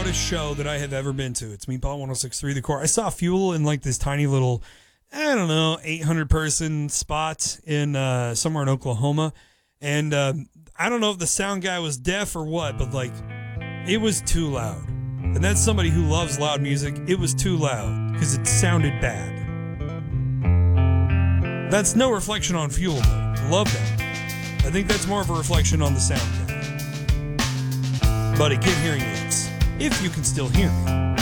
loudest show that I have ever been to. It's Meatball 106.3 The Core. I saw Fuel in like this tiny little, 800 person spot in somewhere in Oklahoma. And I don't know if the sound guy was deaf or what, but like it was too loud. And that's somebody who loves loud music. It was too loud because it sounded bad. That's no reflection on Fuel, though. Love that. I think that's more of a reflection on the sound guy. Buddy, get hearing aids, if you can still hear me.